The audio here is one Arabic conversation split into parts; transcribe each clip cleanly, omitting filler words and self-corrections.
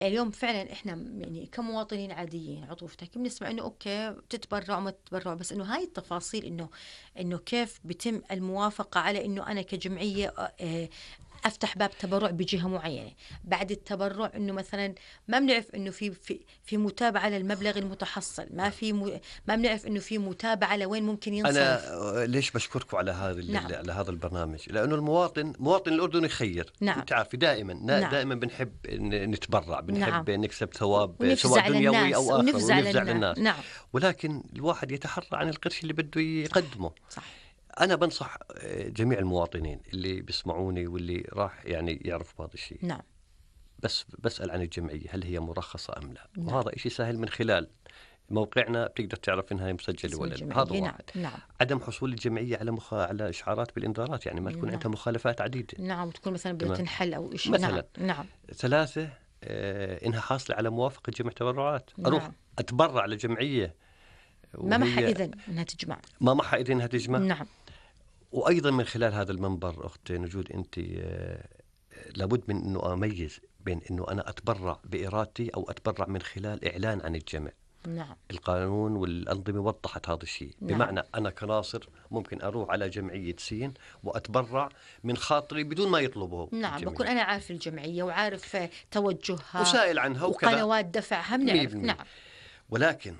اليوم فعلا احنا يعني كمواطنين عاديين عطوفتك بنسمع انه اوكي بتتبرع وما تتبرع، بس انه هاي التفاصيل انه كيف بتم الموافقة على انه انا كجمعية افتح باب تبرع بجهه معينه. بعد التبرع انه مثلا ما بنعرف انه في متابعه للمبلغ المتحصل، ما بنعرف انه في متابعه لوين ممكن أنا ينصرف. ليش بشكركم على نعم. على هذا البرنامج؟ لأنه مواطن الأردن يخير. نعم. أنت عارفة نعم. دائما بنحب نتبرع، نعم. بنحب نكسب ثواب سواء ونفزع دنيوي للناس أو آخر، ونفزع ونفزع للناس. للناس. نعم. ولكن الواحد يتحرى عن القرش اللي بده صح. يقدمه. صح. أنا بنصح جميع المواطنين اللي بيسمعوني واللي راح يعني يعرفوا هذا الشيء. نعم. بس بسأل عن الجمعية هل هي مرخصة أم لا؟ نعم. وهذا إشي سهل من خلال موقعنا، بتقدر تعرف إنها مسجلة ولا لا. هذا نعم. واحد. نعم. عدم حصول الجمعية على إشعارات بالإنذارات، يعني ما تكون نعم. عندها مخالفات عديدة. نعم. تكون مثلا بدها تمام. تنحل او شيء. نعم. مثلا نعم. 3 إنها حاصلة على موافقة جمع تبرعات. أروح نعم. أتبرع لجمعية ما معها وهي اذن انها تجمع. ما معها إذن إنها تجمع. نعم. وأيضا من خلال هذا المنبر أخت نجود، أنت لابد من أنه أميز بين أنه أنا أتبرع بإرادتي أو أتبرع من خلال إعلان عن الجمع. نعم. القانون والأنظمة وضحت هذا الشيء. نعم. بمعنى أنا كناصر ممكن أروح على جمعية سين وأتبرع من خاطري بدون ما يطلبه. نعم. بكون أنا عارف الجمعية وعارف توجهها وسائل عنها وكذا، وقنوات دفعها بنعرف. نعم. ولكن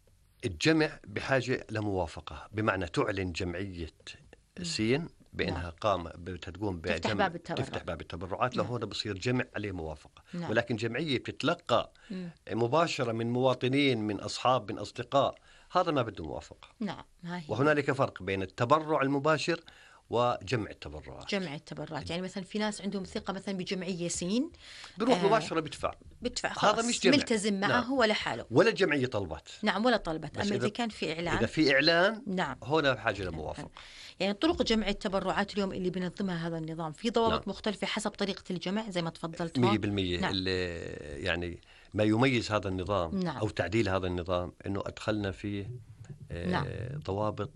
الجمع بحاجة لموافقة، بمعنى تعلن جمعية سين بأنها بتقوم تفتح باب التبرعات. نعم. لهون بصير جمع عليه موافقة. نعم. ولكن جمعية بتتلقى مباشرة من مواطنين، من أصحاب، من أصدقاء، هذا ما بده موافقة. نعم. وهنالك فرق بين التبرع المباشر وجمع التبرعات. جمع التبرعات يعني مثلا في ناس عندهم ثقة مثلا بجمعية سين، بروح مباشرة بدفع خلاص، هذا مش جمع ملتزم معه. نعم. هو لحاله ولا الجمعية طلبت. نعم ولا طلبت. أما إذا كان في إعلان، إذا في إعلان نعم هنا بحاجة لموافقة. يعني طرق جمع التبرعات اليوم اللي بنظمها هذا النظام في ضوابط نعم. مختلفة حسب طريقة الجمع زي ما تفضلت 100%. نعم. يعني ما يميز هذا النظام نعم. أو تعديل هذا النظام أنه أدخلنا فيه نعم. ضوابط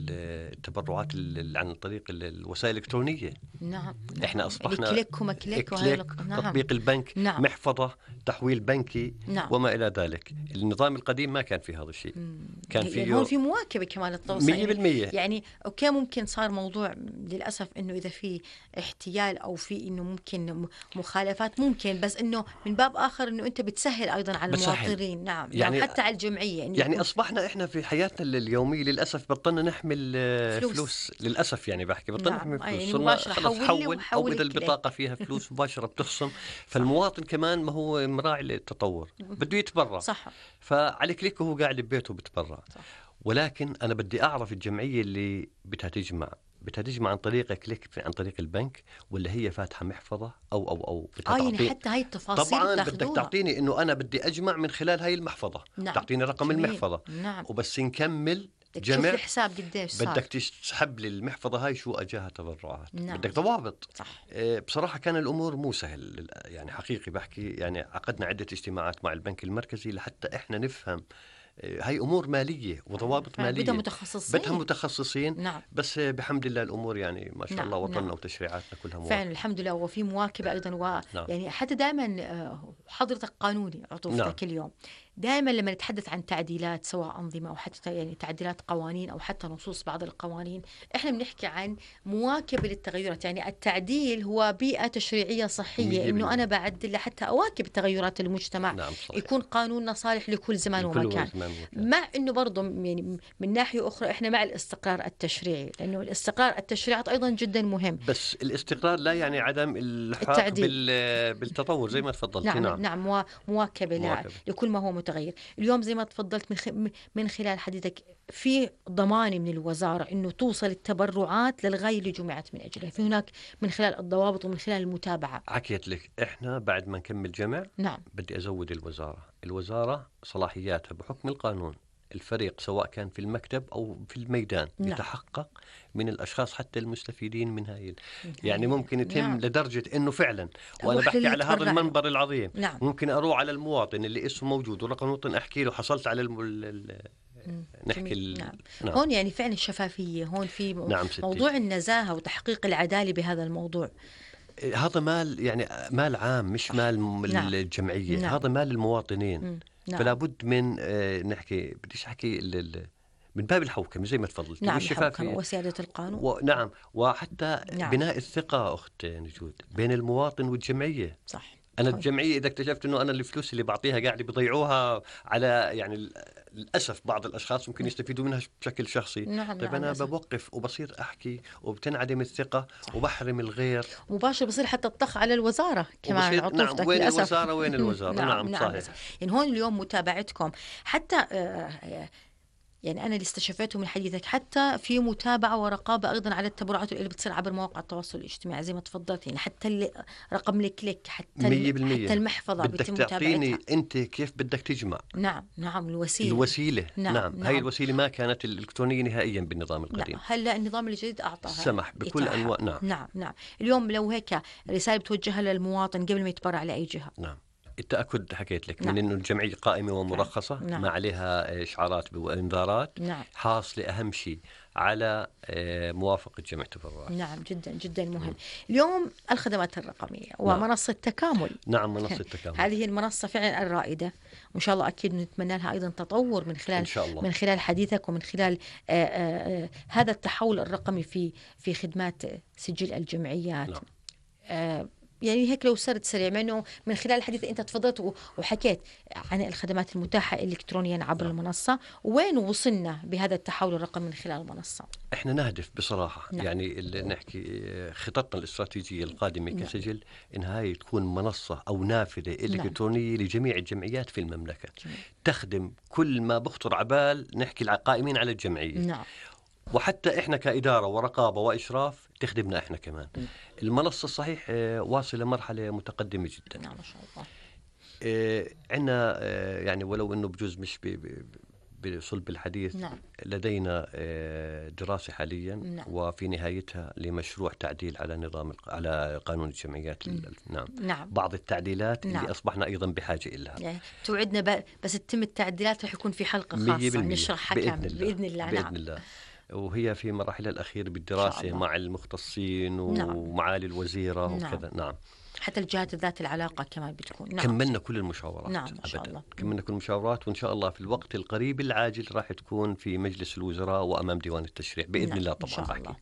التبرعات عن طريق الوسائل الإلكترونية. نعم. إحنا أصبحنا كليك وما كليك نعم. تطبيق البنك، نعم. محفظة، تحويل بنكي، نعم. وما إلى ذلك. النظام القديم ما كان في هذا الشيء. كان يعني هون في مواكبة كمان التوصل 100%. يعني أوكي ممكن صار موضوع للأسف إنه إذا في احتيال أو في إنه ممكن مخالفات ممكن، بس إنه من باب آخر إنه أنت بتسهل أيضا على المواطنين. نعم. يعني حتى على الجمعية يعني أصبحنا إحنا في حياتنا اليومية للأسف بطلنا نحمل فلوس. للأسف يعني بحكي بطلنا نحمل فلوس. يعني مباشرة حول أو إذا البطاقة فيها فلوس مباشرة بتخصم. فالمواطن كمان ما هو مراعي للتطور، بده يتبرع. صح. فعلى كليك وهو قاعد ببيته بتبرع. صح. ولكن أنا بدي أعرف الجمعية اللي بدها تجمع عن طريق كليك عن طريق البنك، ولا هي فاتحة محفظة أو يعني حتى هاي التفاصيل طبعا تاخدوها. بدك تعطيني إنه أنا بدي أجمع من خلال هاي المحفظة. نعم. تعطيني رقم جميل. المحفظة. نعم. وبس نكمل جمع الحساب قديش صار. بدك تسحب لي المحفظة هاي شو أجاها تبرعات. نعم. بدك ضوابط. صح. بصراحة كان الأمور مو سهل، يعني حقيقي بحكي، يعني عقدنا عدة اجتماعات مع البنك المركزي لحتى إحنا نفهم هاي أمور مالية وضوابط مالية بدها متخصصين. نعم. بس بحمد الله الأمور يعني ما شاء الله وطننا. نعم. وتشريعاتنا كلها مواكبة فعلا الحمد لله. وفي مواكبة أيضا نعم. يعني حتى دائما حضرتك قانوني عطوفتك. نعم. اليوم دائما لما نتحدث عن تعديلات سواء أنظمة أو حتى يعني تعديلات قوانين أو حتى نصوص بعض القوانين، إحنا بنحكي عن مواكبة للتغيرات. يعني التعديل هو بيئة تشريعية صحية، إنه أنا بعدل لحتى أواكب تغيرات المجتمع. نعم. يكون قانوننا صالح لكل زمان ومكان. مع إنه برضو يعني من ناحية أخرى إحنا مع الاستقرار التشريعي، لأنه الاستقرار التشريعي أيضا جدا مهم. بس الاستقرار لا يعني عدم الحاق بالتطور زي ما تفضلت. نعم. نعم. مواكبة لكل ما هو متغير. اليوم زي ما تفضلت من خلال حديثك في ضمان من الوزارة إنه توصل التبرعات للغاية اللي جمعت من أجلها. في هناك من خلال الضوابط ومن خلال المتابعة. حكيت لك إحنا بعد ما نكمل جمع. نعم. بدي أزود الوزارة صلاحياتها بحكم القانون. الفريق سواء كان في المكتب أو في الميدان. نعم. يتحقق من الأشخاص حتى المستفيدين من هاي يعني ممكن يتم. نعم. لدرجة إنه فعلا وأنا بحكي على هذا المنبر العظيم. نعم. ممكن أروح على المواطن اللي اسمه موجود ورقم الوطن أحكي له حصلت على نحكي نعم. نعم. هون يعني فعلا الشفافية هون في. نعم. موضوع النزاهة وتحقيق العدالة بهذا الموضوع. هذا مال يعني مال عام، مش مال نعم. الجمعية. نعم. هذا مال المواطنين. نعم. فلا بد من نحكي، بديش أحكي من باب الحوكمة زي ما تفضلت، نعم، الحوكمة والشفافية. وسيادة القانون. نعم، وحتى نعم. بناء الثقة أخت نجود بين المواطن والجمعية. صح. أنا طيب. الجمعية إذا اكتشفت إنه أنا الفلوس اللي بعطيها قاعدة بيضيعوها على يعني للأسف بعض الأشخاص ممكن يستفيدوا منها بشكل شخصي. نعم. طيب نعم. أنا للأسف. بوقف وبصير أحكي وبتنعدم الثقة. صح. وبحرم الغير. مباشر بصير حتى الضغط على الوزارة كمان، وبصير نعم، عطوفتك وين للأسف. الوزارة وين الوزارة. نعم. نعم نعم. صحيح. يعني هون اليوم متابعتكم حتى يعني أنا اللي استشفيته من حديثك، حتى في متابعة ورقابة أيضا على التبرعات اللي بتصير عبر مواقع التواصل الاجتماعي زي ما تفضلت، يعني حتى اللي رقم الكليك، حتى 100% حتى المحفظة بدك بيتم تعطيني متابعتها. أنت كيف بدك تجمع. نعم. نعم. الوسيلة. نعم. نعم. نعم. هاي الوسيلة ما كانت الإلكترونية نهائيا بالنظام القديم. نعم. هلا النظام الجديد أعطاها سمح بكل إتاحة. أنواع. نعم. نعم. نعم. اليوم لو هيك رسالة بتوجهها للمواطن قبل ما يتبرع لأي جهة. نعم. التأكد حكيت لك نعم. من إنه الجمعية قائمة ومرخصة. نعم. ما عليها إشعارات وإنذارات. نعم. حاصلة أهم شيء على موافقة جمع التبرعات. نعم. جدا جدا مهم. اليوم الخدمات الرقمية ومنصة تكامل. نعم، منصة تكامل هذه المنصة فعلا الرائدة، وإن شاء الله أكيد نتمنى لها أيضا تطور من خلال إن شاء الله. من خلال حديثك ومن خلال هذا التحول الرقمي في خدمات سجل الجمعيات. نعم. يعني هيك لو سرد سريع، منه من خلال الحديث أنت تفضلت وحكيت عن الخدمات المتاحة إلكترونيا عبر المنصة، وين وصلنا بهذا التحول الرقمي من خلال المنصة؟ إحنا نهدف بصراحة. نعم. يعني اللي نحكي خططنا الاستراتيجية القادمة كسجل إن هاي تكون منصة أو نافذة إلكترونية لجميع الجمعيات في المملكة. تخدم كل ما بخطر عبال نحكي القائمين على الجمعية. نعم. وحتى إحنا كإدارة ورقابة وإشراف تخدمنا إحنا كمان. المنصة صحيح واصلة مرحلة متقدمة جدا. نعم ما شاء الله. عندنا يعني ولو إنه بجوز مش بصلب الحديث. نعم. لدينا دراسة حاليا. نعم. وفي نهايتها لمشروع تعديل على على قانون الجمعيات. نعم. نعم. بعض التعديلات نعم. اللي أصبحنا أيضا بحاجة إلها. يعني توعدنا بس تتم التعديلات رح يكون في حلقة خاصة نشرحها كامل بإذن الله. بإذن نعم. الله. وهي في مراحل الأخير بالدراسة مع المختصين ومعالي الوزيرة وكذا. نعم. حتى الجهات ذات العلاقة كمان بتكون. نعم. كملنا كل المشاورات. نعم إن شاء الله. كملنا كل المشاورات، وإن شاء الله في الوقت القريب العاجل راح تكون في مجلس الوزراء وأمام ديوان التشريع بإذن الله. طبعا بحكي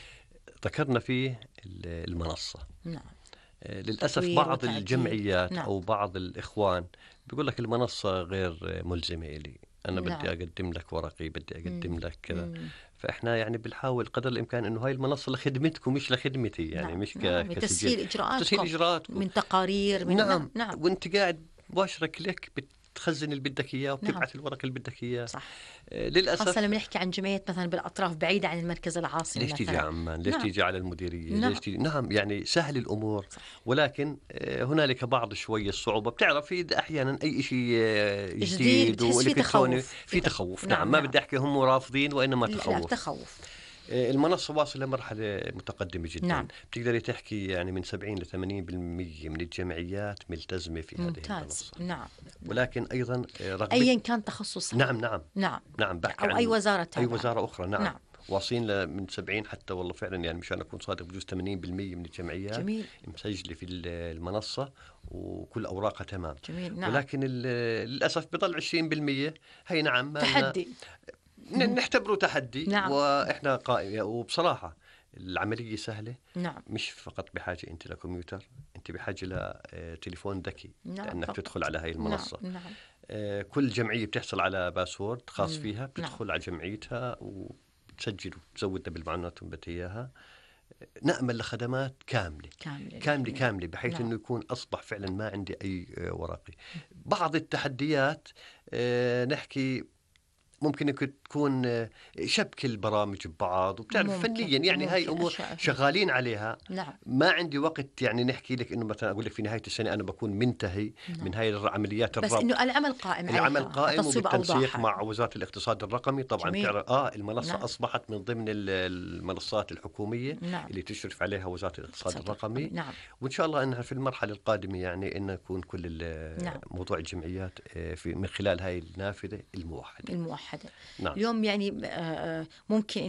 ذكرنا فيه المنصة. نعم. للأسف بعض الجمعيات أو بعض الإخوان بيقول لك المنصة غير ملزمة إلي، أنا بدي أقدم لك ورقي، بدي أقدم لك كذا. فإحنا يعني بنحاول قدر الإمكان إنه هاي المنصة لخدمتكم مش لخدمتي، يعني مش تسهيل إجراءاتكم من تقارير من نعم. وأنت قاعد مباشرة كليك بتخزن اللي بدك إياه وبتبعث الورق اللي بدك إياه. صح. للأسف خاصة لما نحكي عن جمعيات مثلا بالأطراف بعيدة عن المركز العاصمي، ليش تيجي عمان، ليش تيجي على المديرية، ليش تيجي. نعم يعني سهل الأمور. صح. ولكن هنالك بعض شوية الصعوبة. بتعرف في أحيانا أي شيء جديد وإلكتروني في تخوف. نعم. ما بدي أحكي هم رافضين وإنما تخوف. المنصة واصلة لمرحلة متقدمة جدا. نعم. بتقدري تحكي يعني من 70 ل 80% من الجمعيات ملتزمة في هذه المنصة. نعم. ولكن أيضا أيا كان تخصصها. نعم. أو أي وزارة أي وزارة أخرى. نعم. واصلين من 70 حتى والله فعلا يعني مشان أكون صادق بجوز 80% من الجمعيات مسجلة في المنصة وكل أوراقها تمام. جميل. نعم. ولكن للأسف بضل 20%. هي نعم تحدي نعتبره تحدي. نعم. وإحنا قائم. وبصراحة العملية سهلة. نعم. مش فقط بحاجة أنت لكمبيوتر، أنت بحاجة لتليفون ذكي. نعم. لأنك تدخل على هاي المنصة. نعم. كل جمعية بتحصل على باسورد خاص فيها. بتدخل على جمعيتها وتسجل وتزودها بالمعلومات اللي بدها إياها. نأمل لخدمات كاملة بحيث أنه يكون أصبح فعلا ما عندي أي ورقي. بعض التحديات نحكي ممكن تكون شبك البرامج ببعض، وبتعرف فنيا يعني هاي أمور شغالين عليها. نعم. ما عندي وقت يعني نحكي لك إنه مثلا أقول لك في نهاية السنة أنا بكون منتهي من هاي العمليات الربط. بس إنه العمل قائم وبالتنسيق مع وزارة الاقتصاد الرقمي. طبعا بتعرف المنصة أصبحت من ضمن المنصات الحكومية اللي تشرف عليها وزارة الاقتصاد الرقمي. وإن شاء الله أنها في المرحلة القادمة يعني إن يكون كل موضوع الجمعيات من خلال هاي النافذة الموحدة. نعم. اليوم يعني ممكن إنه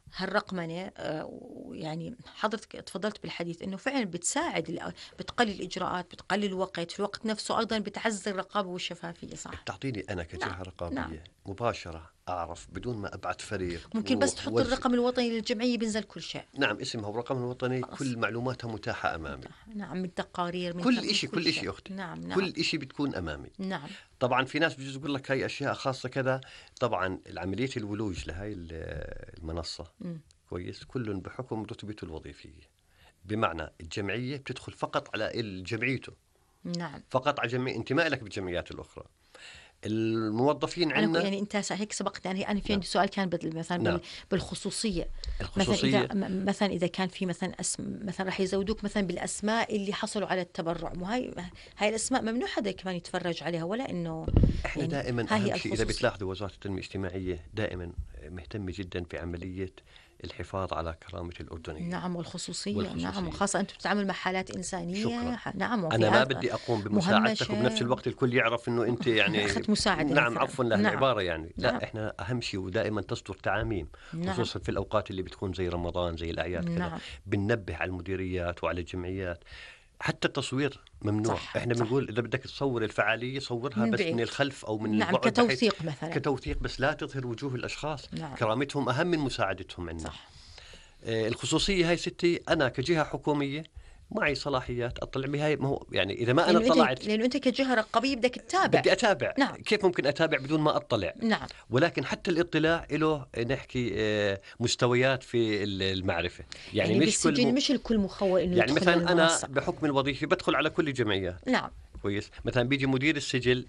هالرقمنة يعني حضرتك تفضلت بالحديث أنه فعلا بتساعد، بتقلل الإجراءات، بتقلل الوقت، في الوقت نفسه أيضا بتعزز الرقابة والشفافية، صح؟ تعطيني أنا كجهة نعم. رقابية مباشرة أعرف بدون ما أبعث فريق ممكن بس تحط الرقم الوطني للجمعية بينزل كل شيء. نعم، اسمها الرقم الوطني، خلاص. كل معلوماتها متاحة أمامي. نعم، من تقارير، من كل شيء أختي. نعم. كل شيء بتكون أمامي. نعم. طبعا في ناس بيجوز يقول لك هاي أشياء خاصة كذا. طبعا عملية الولوج لهاي المنصة كويس كل بحكم رتبته الوظيفية، بمعنى الجمعية بتدخل فقط على جمعيته. نعم. فقط على جمعية، انت ما لك بالجمعيات الأخرى. الموظفين عندنا يعني انت هيك سبقت، يعني انا في عندي سؤال كان مثلا بالخصوصيه. مثلا اذا كان في مثلا مثلا راح يزودوك مثلا بالاسماء اللي حصلوا على التبرع، مو هاي الاسماء ممنوع حدا كمان يتفرج عليها، ولا انه احنا يعني دائما اهم شيء اذا بتلاحظوا وزاره التنميه الاجتماعيه دائما مهتمه جدا في عمليه الحفاظ على كرامة الأردنية. نعم، والخصوصية. نعم، وخاصة أنتم بتتعاملوا مع حالات إنسانية. شكرا. نعم، أنا ما بدي أقوم بمساعدتك وبنفس الوقت الكل يعرف إنه أنت يعني أخذت مساعدة. نعم، عفوا له العبارة يعني. نعم. لا، إحنا أهم شيء ودائما تصدر تعاميم. نعم. خصوصا في الأوقات اللي بتكون زي رمضان، زي الأعياد كذا. نعم. بننبه على المديريات وعلى الجمعيات. حتى التصوير ممنوع. صح. احنا بنقول اذا بدك تصور الفعاليه صورها من بس بعيد. من الخلف او من نعم، البعد، كتوثيق مثلا، كتوثيق، بس لا تظهر وجوه الاشخاص. نعم. كرامتهم اهم من مساعدتهم عندنا. صح. الخصوصية هاي ستي، أنا كجهة حكومية معي صلاحيات أطلع بهاي. ما هو يعني إذا ما أنا طلعت، لأنه أنت كجهة رقابية بدك تتابع. بدي أتابع. نعم. كيف ممكن أتابع بدون ما أطلع؟ نعم. ولكن حتى الإطلاع له نحكي مستويات في المعرفة. يعني مش كل مش الكل مخول إنه يعني يدخل مثلا أنا المنصة. بحكم الوظيفة بدخل على كل الجمعيات. نعم. كويس. مثلا بيجي مدير السجل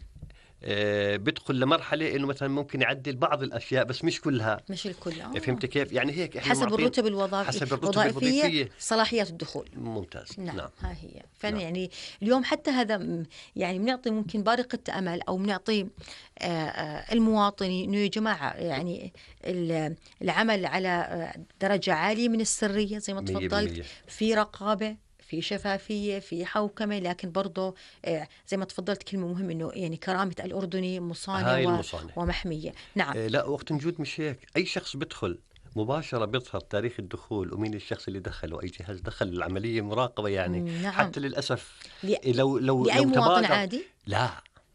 بدخل لمرحلة إنه مثلا ممكن يعدل بعض الأشياء بس مش كلها. مش الكل. فهمت كيف؟ يعني هيك حسب الرتب الوظيفية صلاحيات الدخول. ممتاز. نعم. نعم. ها هي فعلا. نعم. يعني اليوم حتى هذا يعني بنعطي ممكن بارقة أمل، أو بنعطي المواطنين إنه يا جماعة يعني العمل على درجة عالية من السرية زي ما تفضلت، في رقابة، في شفافية، في حوكمة، لكن برضه زي ما تفضلت كلمة مهمة إنه يعني كرامة الأردني مصانة ومحمية. نعم. لا، وقت نجود مش هيك. أي شخص بدخل مباشرة بيظهر تاريخ الدخول ومين الشخص اللي دخل وأي جهاز دخل. العملية مراقبة يعني. نعم. حتى للأسف لو لأي مواطن عادي. لا.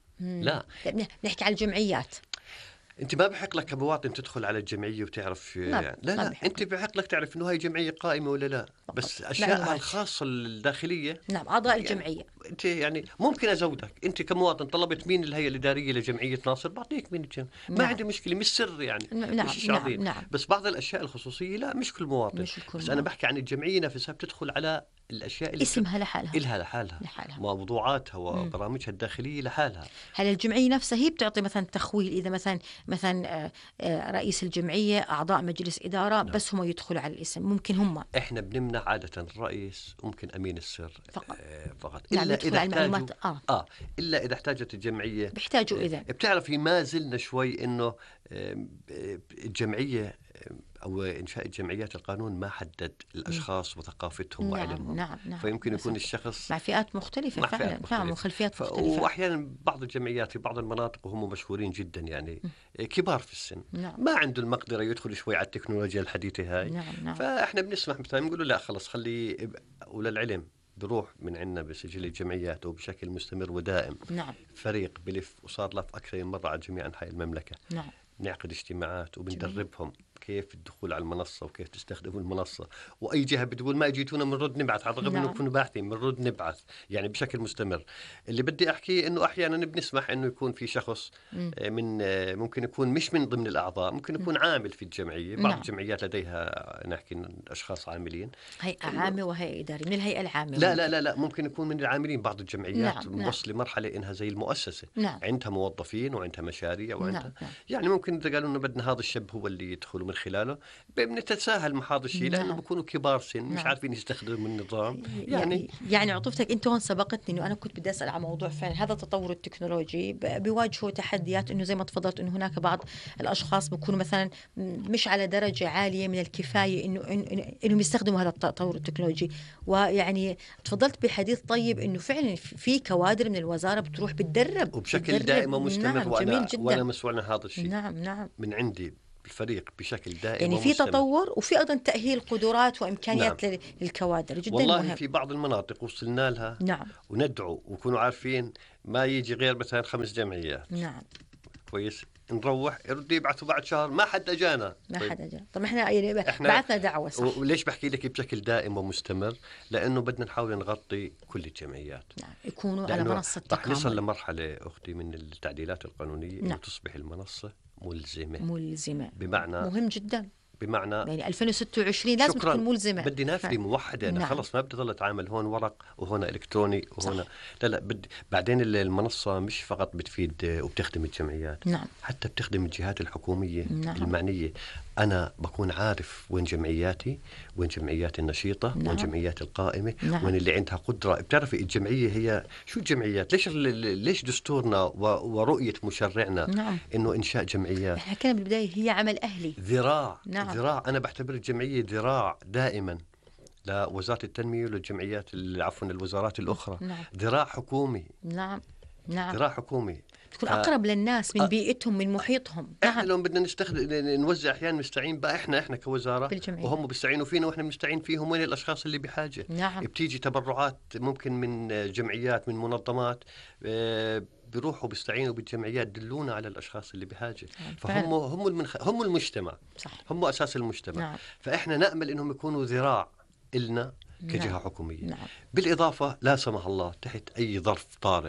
نحكي على الجمعيات. انت ما بحق لك كمواطن تدخل على الجمعيه وتعرف. لا انت بحق لك تعرف انه هاي جمعيه قائمه ولا لا. بس اشياء الخاصه الداخليه. نعم، اعضاء الجمعيه. انت يعني ممكن ازودك انت كمواطن، طلبت مين الهيئه الاداريه لجمعيه ناصر بعطيك مين الجمعيه. ما عندي مشكله، مش سر يعني. مش عظيم. نعم. بس بعض الاشياء الخصوصيه لا، مش كل مواطن. بس انا بحكي عن الجمعيه نفسها بتدخل على الاشياء اللي اسمها لحالها، إلها لحالها. موضوعاتها وبرامجها الداخليه لحالها. هل الجمعيه نفسها هي بتعطي مثلا تخويل اذا مثلا رئيس الجمعيه، اعضاء مجلس اداره، نعم. بس هم يدخلوا على الاسم، ممكن هم. احنا بنمنع عاده الرئيس، ممكن امين السر فقط. نعم، الا اذا احتاجوا الا اذا احتاجت الجمعيه. بيحتاجوا. اذا بتعرفي ما زلنا شوي انه الجمعيه أو إنشاء الجمعيات، القانون ما حدد الأشخاص وثقافتهم وعلمهم. نعم. فيمكن يكون الشخص مع فئات مختلفة فعلا. نعم، وخلفيات مختلفة. وأحيانا بعض الجمعيات في بعض المناطق وهم مشهورين جدا يعني كبار في السن. نعم. ما عنده المقدرة يدخل شوي على التكنولوجيا الحديثة هاي. نعم. فإحنا بنسمح مثلا نقول لا خلص خلي وللعلم بروح من عندنا بسجل الجمعيات وبشكل مستمر ودائم. نعم. فريق بلف وصار لف أكثر من مرة على جميع أنحاء المملكة. نعم. نعقد اجتماعات وبندربهم كيف الدخول على المنصة وكيف تستخدموا المنصة. وأي جهة بتقول ما اجيتونا بنرد نبعث، على الرغم إنه كنا باحثين بنرد نبعث يعني بشكل مستمر. اللي بدي أحكيه إنه أحيانا بنسمح إنه يكون في شخص من ممكن يكون مش من ضمن الأعضاء، ممكن يكون عامل في الجمعية. بعض الجمعيات لديها نحكي أشخاص عاملين، هيئة عامة وهيئة إدارية من الهيئة العامة. لا ممكن يكون من العاملين. بعض الجمعيات وصل لمرحلة إنها زي المؤسسة. عندها موظفين وعندها مشاريع وعندها يعني ممكن إذا قالوا إنه بدنا هذا الشاب هو اللي يدخل من خلاله بنتساهل مع هذا الشيء. لأنه بيكونوا كبار سن مش عارفين يستخدموا النظام. يعني عطوفتك أنت هون سبقتني إنه أنا كنت بدي أسأل على موضوع فعلا هذا التطور التكنولوجي بيواجهوا تحديات. إنه زي ما تفضلت إنه هناك بعض الأشخاص بيكونوا مثلا مش على درجة عالية من الكفاية إنهم يستخدموا هذا التطور التكنولوجي. ويعني تفضلت بحديث طيب إنه فعلا في كوادر من الوزارة بتروح بتدرب وبشكل دائم ومستمر. نعم. وأنا مسؤول عن هذا الشيء. نعم. من عندي الفريق بشكل دائم يعني في ومستمر. تطور وفي أيضا تأهيل قدرات وإمكانيات نعم. للكوادر، جدا والله مهم. في بعض المناطق وصلنا لها نعم وندعو وكونوا عارفين ما يجي غير مثلا 5 جمعيات. نعم. كويس، نروح يرد يبعثوا بعد شهر ما حد اجانا. ما طيب حدا جاء. طب احنا يعني احنا بعثنا دعوة، صح. وليش بحكي لك بشكل دائم ومستمر؟ لانه بدنا نحاول نغطي كل الجمعيات. نعم، يكونوا على منصة رح نصل تكامل. لمرحلة أختي من التعديلات القانونية نعم. إنه تصبح المنصة ملزمة. ملزمة، بمعنى مهم جدا. بمعنى يعني 2026 لازم شكرا تكون ملزمة. بدي نافذة موحدة. أنا نعم. خلص ما بدي ضل أتعامل هون ورق وهنا إلكتروني وهنا صح. لا بدي. بعدين المنصة مش فقط بتفيد وبتخدم الجمعيات، نعم. حتى بتخدم الجهات الحكومية. نعم. المعنية. أنا بكون عارف وين جمعياتي، وين جمعياتي النشيطة. نعم. وين جمعياتي القائمة. نعم. وين اللي عندها قدرة. بتعرفي الجمعية هي شو الجمعيات؟ ليش دستورنا ورؤية مشرعنا نعم. إنه إنشاء جمعيات احنا كنا بالبداية هي عمل أهلي. ذراع. نعم. ذراع. أنا بعتبر الجمعية ذراع دائما لوزارة التنمية وللجمعيات عفوا الوزارات الأخرى. نعم. ذراع حكومي. نعم. نعم. ذراع حكومي تكون أقرب للناس من بيئتهم من محيطهم. احنا نعم. لو بدنا نوزع احيانا نستعين بقى احنا كوزاره بالجمعية. وهم بيستعينوا فينا واحنا بنستعين فيهم. وين الاشخاص اللي بحاجه؟ نعم. بتيجي تبرعات ممكن من جمعيات من منظمات بيروحوا بيستعينوا بالجمعيات دلونا على الاشخاص اللي بحاجه. فهم هم المجتمع. صح. هم اساس المجتمع. نعم. فاحنا نامل انهم يكونوا ذراع إلنا كجهه نعم. حكوميه. نعم. بالاضافه لا سمح الله تحت اي ظرف طارئ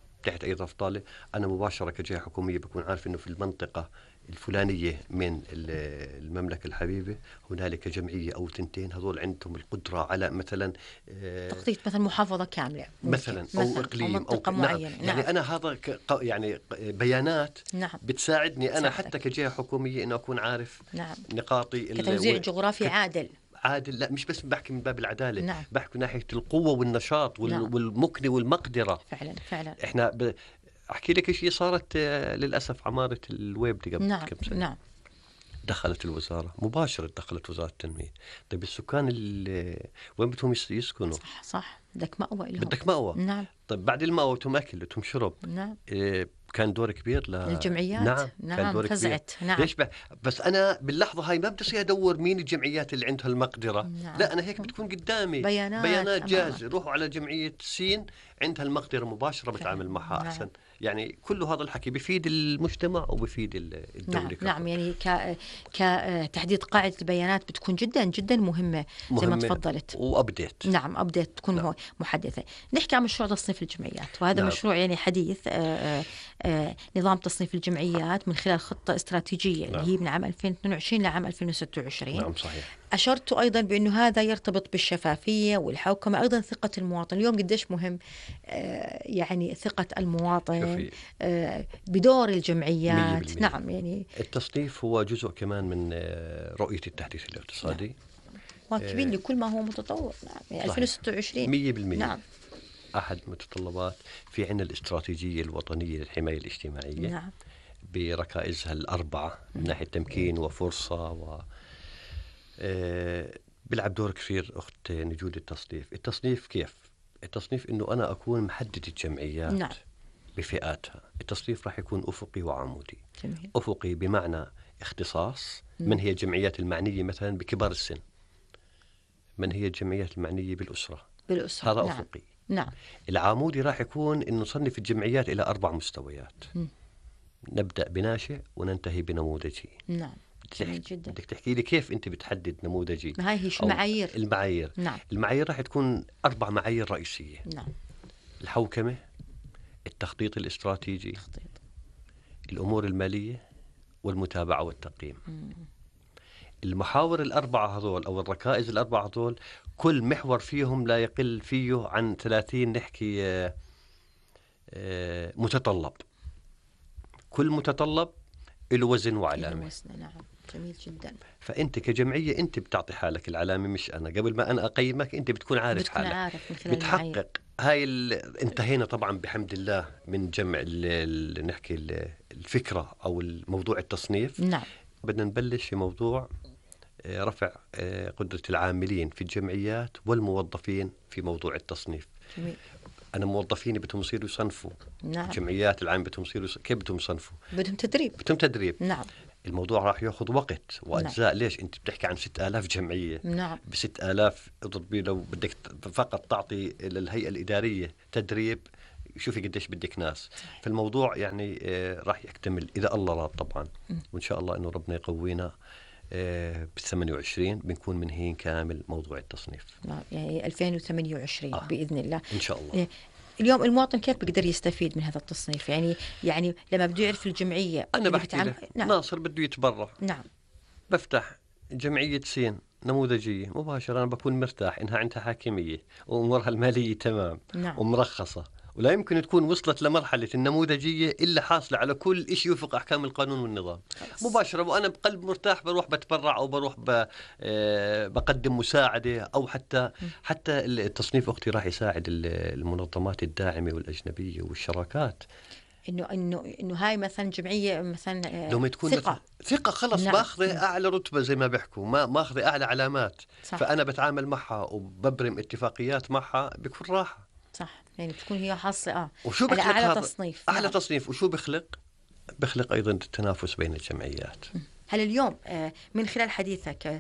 أنا مباشرة كجهة حكومية بكون عارف إنه في المنطقة الفلانية من المملكة الحبيبة هنالك جمعية أو تنتين هذول عندهم القدرة على مثلا تغطية مثلا محافظة كاملة مثلا أو إقليم أو منطقة معينة. نعم. يعني أنا هذا يعني بيانات نعم. بتساعدني أنا حتى كجهة حكومية إنه أكون عارف. نعم. نقاطي كتوزيع جغرافي عادل. لا مش بس بحكي من باب العدالة. نعم. بحكي من ناحية القوة والنشاط نعم. والمكنة والمقدرة. فعلا إحنا أحكي لك شيء صارت للأسف عمارة الويب دي قبل نعم. كم سنة. نعم. دخلت الوزارة مباشرة، دخلت وزارة التنمية. طيب السكان وين بدهم يسكنوا؟ صح بدك مأوى لهم. بدك مأوى. نعم. طيب بعد المأوى بدهم أكل بدهم شرب. نعم. كان دور كبير للجمعيات. نعم. كان دور فزعت. كبير. نعم. ليش بس أنا باللحظة هاي ما بدي أصير أدور مين الجمعيات اللي عندها المقدرة. نعم. لا أنا هيك بتكون قدامي بيانات جاهزة. روحوا على جمعية سين عندها المقدرة مباشرة بتعامل معها. نعم. أحسن. يعني كل هذا الحكي بيفيد المجتمع وبيفيد الدولة. نعم. يعني كتحديد قاعدة البيانات بتكون جدا جدا مهمة زي ما تفضلت. وأبديت. نعم. أبديت تكون نعم. محدثة. نحكي عن مشروع تصنيف الجمعيات، وهذا نعم. مشروع يعني حديث. نظام تصنيف الجمعيات من خلال خطة استراتيجية. نعم. اللي هي من عام 2022 لعام 2026. نعم صحيح. أشرت أيضا بأنه هذا يرتبط بالشفافية والحوكمة، أيضا ثقة المواطن. اليوم قديش مهم يعني ثقة المواطن بدور الجمعيات. 100%. نعم. يعني التصنيف هو جزء كمان من رؤية التحديث الاقتصادي. نعم. واكبين لكل ما هو متطور. نعم. يعني 2026 100%. نعم. أحد متطلبات في عنا الاستراتيجية الوطنية للحماية الاجتماعية. نعم. بركائزها الأربعة من ناحية تمكين وفرصة بيلعب دور كثير أخت نجود التصنيف كيف؟ التصنيف إنه أنا أكون محدد الجمعيات. نعم. بفئاتها. التصنيف راح يكون أفقي وعمودي. جميل. أفقي بمعنى اختصاص. من هي الجمعيات المعنية مثلا بكبار السن؟ من هي الجمعيات المعنية بالأسرة؟ هذا نعم. أفقي. نعم. العمودي راح يكون إنه نصنف الجمعيات إلى 4 مستويات. نبدأ بناشئ وننتهي بنموذجي. نعم. جميل جدا. بدك تحكي لي كيف أنت بتحدد نموذجي؟ ما هي شو المعايير؟ المعايير. نعم. المعايير راح تكون 4 معايير رئيسية. نعم. الحوكمة، التخطيط الاستراتيجي، الأمور المالية، والمتابعة والتقييم. المحاور الأربعة هذول أو الركائز الأربعة هذول كل محور فيهم لا يقل فيه عن 30 نحكي متطلب. كل متطلب له وزن وعلامة. نعم. جميل جدا. فأنت كجمعية أنت بتعطي حالك العلامة مش أنا. قبل ما أنا أقيمك أنت بتكون عارف حالك. عارف من خلال بتحقق هاي انتهينا طبعا بحمد الله من جمع نحكي الفكرة أو الموضوع التصنيف. نعم. بدنا نبلش في موضوع رفع قدرة العاملين في الجمعيات والموظفين في موضوع التصنيف. جميل. أنا موظفيني بدهم يصيروا يصنفوا. نعم. الجمعيات العام بدهم يصيروا كيف بدهم يصنفوا؟ بدهم تدريب. بدهم تدريب. نعم. الموضوع راح ياخذ وقت واجزاء. نعم. ليش انت بتحكي عن 6000 جمعيه؟ نعم. ب6000 اضربي لو بدك فقط تعطي للهيئه الاداريه تدريب، شوفي قديش بدك ناس. فالموضوع يعني راح يكتمل اذا الله راد طبعا، وان شاء الله انه ربنا يقوينا. ب28 بنكون منهيين كامل موضوع التصنيف. يعني 2028 باذن الله ان شاء الله. اليوم المواطن كيف بيقدر يستفيد من هذا التصنيف؟ يعني لما بده يعرف الجمعيه انا بحكي له نعم. ناصر بده يتبرع، نعم، بفتح جمعيه سين نموذجيه مباشره، انا بكون مرتاح انها عندها حاكميه وامورها الماليه تمام. نعم. ومرخصه، ولا يمكن تكون وصلت لمرحله النموذجيه الا حاصله على كل شيء يوفق احكام القانون والنظام مباشره، وانا بقلب مرتاح بروح بتبرع او بروح بقدم مساعده، او حتى التصنيف اختي راح يساعد المنظمات الداعمه والاجنبيه والشراكات، انه هاي مثلا جمعيه مثلا لما تكون ثقه خلص. نعم. باخذ اعلى رتبه زي ما بيحكوا، ما اخذ اعلى علامات. صح. فانا بتعامل معها وببرم اتفاقيات معها بكل راحه. صح، يعني بتكون هي حاصله وشو بخلق اعلى تصنيف. اعلى تصنيف. وشو بخلق ايضا التنافس بين الجمعيات. هل اليوم من خلال حديثك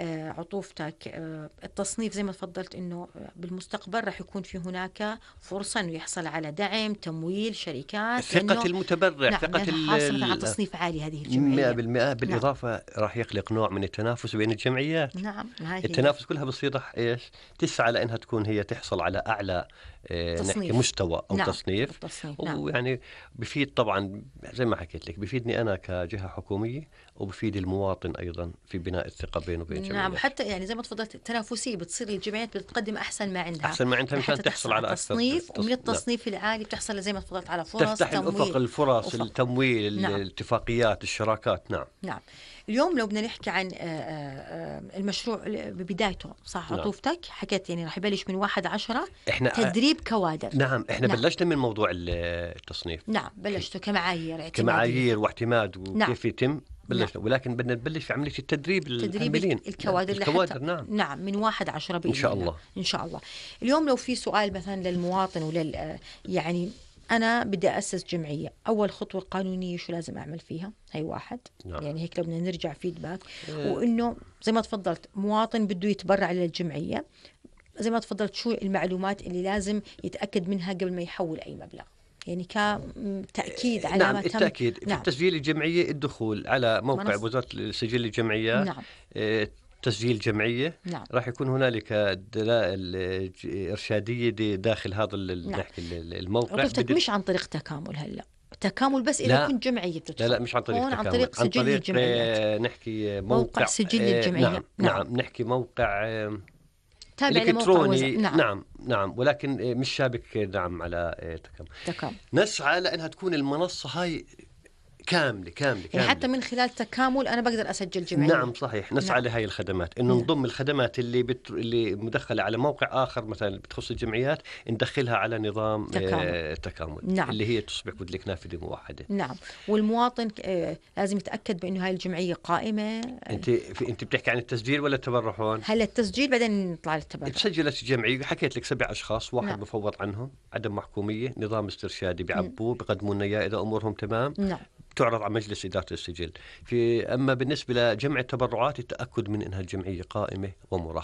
عطوفتك التصنيف زي ما تفضلت انه بالمستقبل راح يكون في هناك فرصه انه يحصل على دعم، تمويل، شركات، ثقة المتبرع، نعم، ثقة حاصل على تصنيف عالي هذه الجمعية 100%. بالإضافة راح يخلق نوع من التنافس بين الجمعيات. نعم، التنافس كلها بصير راح تسعى لأنها تكون هي تحصل على أعلى نحكي مستوى أو نعم. تصنيف. نعم. ويعني بفيد طبعا زي ما حكيت لك، بفيدني أنا كجهة حكومية، وبفيد المواطن أيضا في بناء الثقة بينه وبين الجمعيات. نعم، حتى يعني زي ما تفضلت التنافسية بتصير الجمعيات بتقدم أحسن ما عندها مشان تحصل على تصنيف، ومن التصنيف العالي بتحصل زي ما تفضلت على فرص تفتح الأفق، الفرص، التمويل، نعم. الاتفاقيات، الشراكات. نعم. اليوم لو بدنا نحكي عن المشروع ببدايته، صح؟ عطوفتك حكيت يعني راح يبلش من 1/10 تدريب كوادر. نعم، احنا بلشنا من موضوع التصنيف. نعم، بلشتوا كمعايير واعتماد وكيف نعم. يتم. بلشنا، ولكن بدنا نبلش في عملية التدريب الكوادر. نعم من 1/10 بإذن إن شاء الله. إن شاء الله. اليوم لو في سؤال مثلا للمواطن يعني أنا بدي أسس جمعية، أول خطوة قانونية شو لازم أعمل فيها؟ هي واحد. نعم. يعني هيك لو بدنا نرجع فيدباك، وإنه زي ما تفضلت مواطن بده يتبرع للجمعية، زي ما تفضلت شو المعلومات اللي لازم يتأكد منها قبل ما يحول أي مبلغ؟ يعني كتأكيد على نعم، ما تم. التأكيد في تسجيل الجمعية، الدخول على موقع وزارة السجل الجمعيات. نعم. تسجيل جمعية. نعم. راح يكون هنالك دلائل إرشادية داخل هذا الموقع. مش عن طريق تكامل هلا تكامل بس إذا كنت جمعية بتدخل. لا مش عن طريق تكامل، عن طريق سجل الجمعيات. نحكي موقع سجل الجمعية. نعم. نحكي موقع إلكتروني. نعم، ولكن مش شابك على تكامل. نسعى لأنها تكون المنصة هاي كاملة. يعني حتى من خلال تكامل أنا بقدر أسجل جمعية. نعم صحيح. نسعى لهي الخدمات، إنه نضم الخدمات اللي مدخلة على موقع آخر مثلا بتخص الجمعيات، ندخلها على نظام تكامل. نعم. اللي هي تصبح لك نافذة موحدة. نعم. والمواطن لازم يتأكد بأنه هاي الجمعية قائمة. أنت بتحكي عن التسجيل ولا التبرع هون؟ هلا التسجيل بعدين نطلع للتبرع. تسجلت الجمعية، حكيت لك 7 أشخاص، واحد بفوض عنهم، عدم محكومية، نظام استرشادي بيعبوه، بيقدموا لنا إياه إذا أمورهم تمام. نعم. تعرض على مجلس إدارة السجل. أما بالنسبة لجمع التبرعات، التأكد من أنها الجمعية قائمة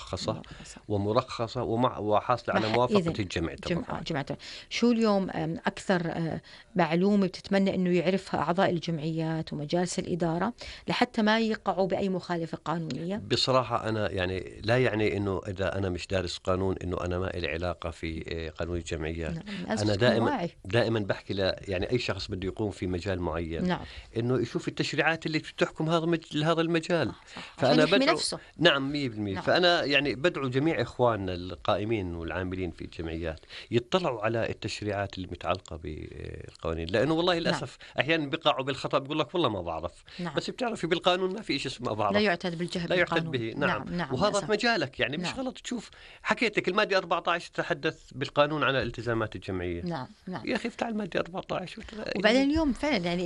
ومرخصة وحاصلة على موافقة الجمع التبرعات. شو اليوم أكثر معلومة بتتمنى أنه يعرفها أعضاء الجمعيات ومجالس الإدارة لحتى ما يقعوا بأي مخالفة قانونية؟ بصراحة أنا يعني لا يعني أنه إذا أنا مش دارس قانون أنه أنا ما لي علاقة في قانون الجمعيات. أنا دائما بحكي يعني أي شخص بده يقوم في مجال معين. نعم. إنه يشوف التشريعات اللي تحكم هذا المجال. فأنا بدعو. نعم 100%. فأنا يعني بدعو جميع إخواننا القائمين والعاملين في الجمعيات يطلعوا على التشريعات اللي متعلقة بالقوانين، لأنه والله للأسف أحيانا بيقعوا بالخطأ، بيقول لك والله ما بعرف. بس بتعرفي بالقانون ما في شيء اسمه ما بعرف، لا يعتد بالجهل، لا يعتد به. نعم. وهذا في مجالك يعني مش غلط تشوف. حكيت لك المادة 14 تتحدث بالقانون عن التزامات الجمعية. نعم. يا أخي افتح المادة 14 وبعدين اليوم فعلا يعني اليوم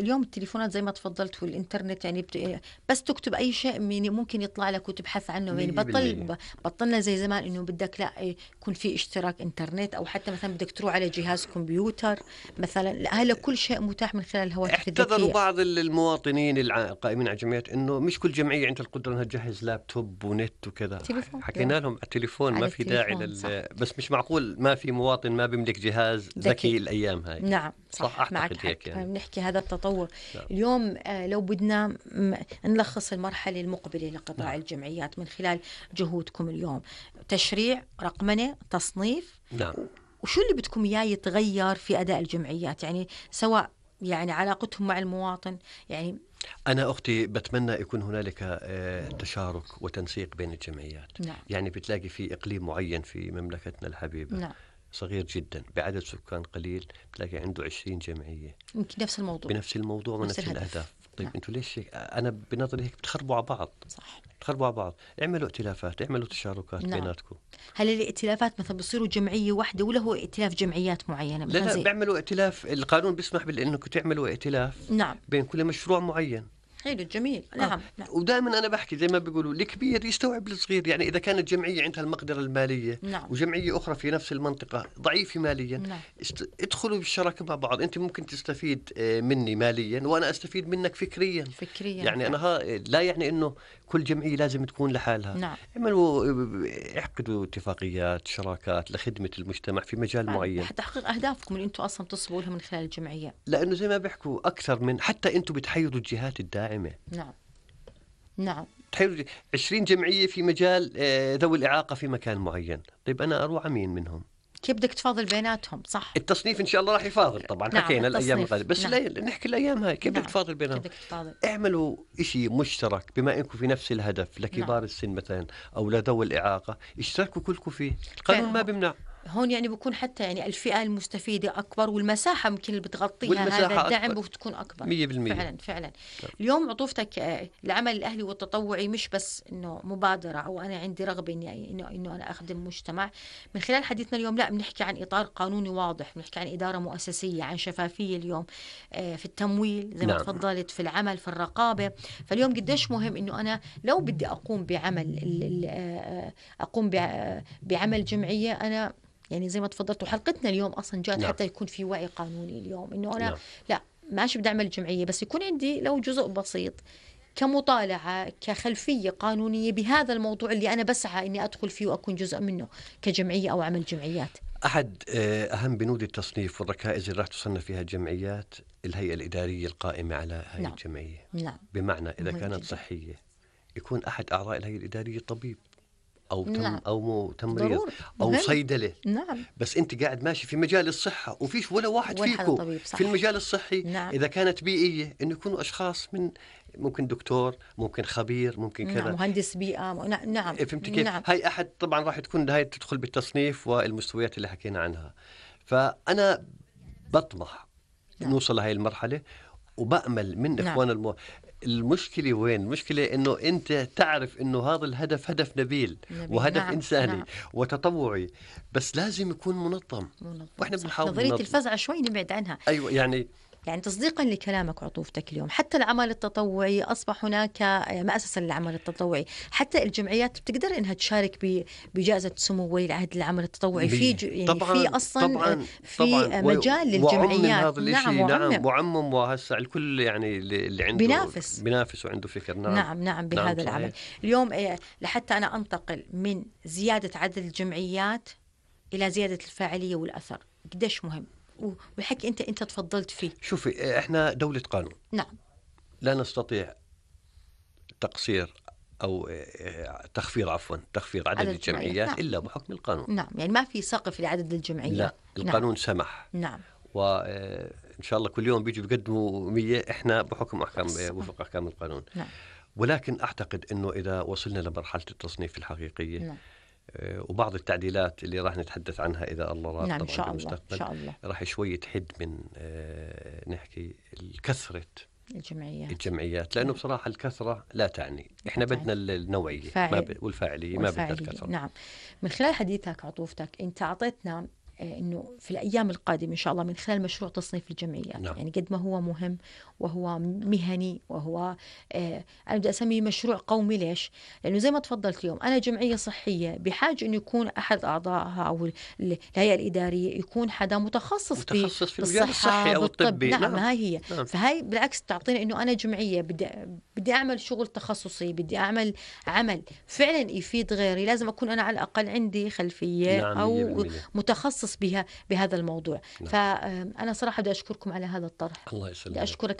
التليفونات زي ما تفضلت والإنترنت، يعني بس تكتب أي شيء يعني ممكن يطلع لك وتبحث عنه. يعني بطلنا زي زمان إنه بدك لا يكون في اشتراك إنترنت، أو حتى مثلا بدك تروح على جهاز كمبيوتر مثلا. لا، هلا كل شيء متاح من خلال الهواتف اعتذروا الذكية. بعض المواطنين القائمين على الجمعيات انه مش كل جمعيه عندها القدره انها تجهز لابتوب ونت وكذا. تليفون حكينا لهم على التليفون على ما في داعي بس مش معقول ما في مواطن ما بيملك جهاز ذكي الايام هاي. نعم صح اعتقد معك هيك يعني. بنحكي هذا التطور. نعم. اليوم لو بدنا نلخص المرحله المقبله لقطاع نعم. الجمعيات من خلال جهودكم اليوم: تشريع، رقمنه، تصنيف. نعم. وشو اللي بدكم اياه يتغير في اداء الجمعيات، يعني سواء يعني علاقتهم مع المواطن؟ يعني أنا أختي بتمنى يكون هنالك تشارك وتنسيق بين الجمعيات. نعم. يعني بتلاقي في إقليم معين في مملكتنا الحبيبة، نعم. صغير جدا بعدد سكان قليل، بتلاقي عنده 20 جمعية يمكن نفس الموضوع بنفس الموضوع ونفس الأهداف. طيب نعم. أنتوا ليش أنا بنظري هيك بتخربوا على بعض. صح. بتخربوا على بعض. اعملوا ائتلافات، اعملوا تشاركات. نعم. بيناتكم. هل الائتلافات مثلا بصيروا جمعية واحدة ولا هو ائتلاف جمعيات معينة؟ لا بيعملوا ائتلاف. القانون بيسمح بأنكم تعملوا ائتلاف. نعم. بين كل مشروع معين. حلو جميل. نعم. ودائما أنا بحكي زي ما بيقولوا الكبير يستوعب الصغير. يعني إذا كانت جمعية عندها المقدرة المالية، نعم. وجمعية أخرى في نفس المنطقة ضعيفة ماليا، نعم. ادخلوا بالشراكة مع بعض. أنت ممكن تستفيد مني ماليا وأنا أستفيد منك فكريا. يعني أنا لا يعني إنه كل جمعية لازم تكون لحالها. نعم. اعقدوا اتفاقيات شراكات لخدمة المجتمع في مجال معين حتى تحقيق أهدافكم اللي أنتم أصلا تصبوا لها من خلال الجمعية. لأنه زي ما بيحكوا أكثر من حتى أنتم بتحيروا الجهات الداعمة. نعم. نعم. 20 جمعية في مجال ذوي الإعاقة في مكان معين. طيب أنا أروح مين منهم؟ كيف بدك تفاضل بيناتهم؟ صح. التصنيف إن شاء الله راح يفاضل طبعا. نعم. حكينا الأيام القادمة بس نعم. نحكي الأيام هاي كيف بدك تفاضل بينهم. اعملوا إشي مشترك بما إنكم في نفس الهدف لكبار نعم. السن مثلا أو لذوي الإعاقة. اشتركوا كلكم فيه. القانون ما بيمنع. هون يعني بيكون حتى يعني الفئة المستفيدة أكبر والمساحة ممكن اللي بتغطيها هذا الدعم بتكون أكبر 100%. فعلا. اليوم عطوفتك العمل الأهلي والتطوعي مش بس إنه مبادرة أو أنا عندي رغبة إنه أنا أخدم مجتمع. من خلال حديثنا اليوم لا بنحكي عن إطار قانوني واضح، بنحكي عن إدارة مؤسسية، عن شفافية اليوم في التمويل زي ما تفضلت، في العمل، في الرقابة. فاليوم قديش مهم إنه أنا لو بدي أقوم بعمل جمعية، أنا يعني زي ما تفضلت وحلقتنا اليوم أصلا جاءت حتى يكون في وعي قانوني اليوم إنه أنا لا ماشي بدي أعمل جمعية بس يكون عندي لو جزء بسيط كمطالعة كخلفية قانونية بهذا الموضوع اللي أنا بسعى إني أدخل فيه وأكون جزء منه كجمعية أو عمل جمعيات. أحد أهم بنود التصنيف والركائز اللي راح تصنف فيها الجمعيات الهيئة الإدارية القائمة على هذه الجمعية. بمعنى إذا كانت صحية يكون أحد أعضاء الهيئة الإدارية طبيب أو تمريض أو صيدلة. بس أنت قاعد ماشي في مجال الصحة وفيش ولا واحد فيكم في المجال الصحي. إذا كانت بيئية إنه يكونوا أشخاص من ممكن دكتور، ممكن خبير، ممكن كذا مهندس بيئة. فهمت كيف؟ هاي أحد طبعا راح تكون هاي تدخل بالتصنيف والمستويات اللي حكينا عنها. فأنا بطمح نوصل لهاي المرحلة وبأمل من إخوان المشكلة وين؟ المشكلة إنه أنت تعرف إنه هذا الهدف هدف نبيل وهدف إنساني وتطوعي، بس لازم يكون منظم. وإحنا بنحاول نظرية الفزعة شوي نبعد عنها. أيوة يعني تصديقا لكلامك وعطوفتك اليوم حتى العمل التطوعي أصبح هناك مؤسسة للعمل التطوعي. حتى الجمعيات بتقدر إنها تشارك بجائزة سمو ولي العهد للعمل التطوعي يعني في أصلا في مجال للجمعيات. وعمم وهسه الكل يعني اللي عنده بينافس وعنده فكر. نعم بهذا العمل. اليوم لحتى أنا أنتقل من زيادة عدد الجمعيات إلى زيادة الفاعلية والأثر قديش مهم والحكي أنت تفضلت فيه. شوفي إحنا دولة قانون. لا نستطيع تقصير أو تخفيض عدد الجمعيات إلا بحكم القانون. يعني ما في سقف لعدد الجمعيات. لا القانون سمح. وإن شاء الله كل يوم بيجوا بيقدموا 100. إحنا بحكم وفق أحكام القانون. ولكن أعتقد إنه إذا وصلنا لمرحلة التصنيف الحقيقية وبعض التعديلات اللي راح نتحدث عنها إذا الله راد طبعا في المستقبل راح شوي تحد من نحكي الكثرة الجمعيات لأنه بصراحة الكثرة لا تعني. إحنا بدنا النوعية والفاعلية ما بدنا الكثرة. من خلال حديثك عطوفتك أنت أعطيتنا إنه في الأيام القادمة إن شاء الله من خلال مشروع تصنيف الجمعيات، نعم. يعني قد ما هو مهم وهو مهني وهو أنا بدي أسميه مشروع قومي. ليش؟ لأنه زي ما تفضلت اليوم أنا جمعية صحية بحاجة إنه يكون أحد أعضائها أو الهيئة الإدارية يكون حدا متخصص في المجال الصحي بالصحة أو بالطب. الطبي. نعم، نعم. هاي هي. نعم. فهاي بالعكس تعطينا إنه أنا جمعية بدي أعمل شغل تخصصي، بدي أعمل عمل فعلا يفيد غيري، لازم أكون أنا على الأقل عندي خلفية نعم، أو 100%. متخصص بهذا الموضوع. نعم. فأنا صراحة بدي أشكركم على هذا الطرح. الله بدي يسلمك. أشكرك